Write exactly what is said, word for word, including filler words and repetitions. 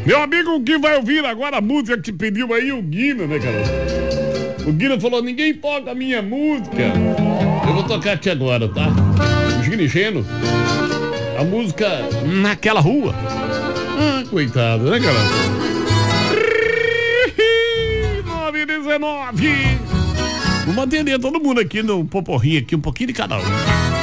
Meu amigo que vai ouvir agora a música que pediu aí, o Guina, né, cara? O Guina falou, ninguém toca a minha música. Eu vou tocar aqui agora, tá? O Gino, a música Naquela Rua. Ah, coitado, né, cara? nove e dezenove. Vou manter todo mundo aqui no poporrinho aqui, um pouquinho de cada um.